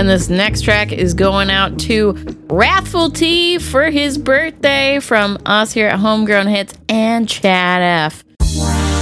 And this next track is going out to Wrathful T for his birthday from us here at Homegrown Hits and Chad F.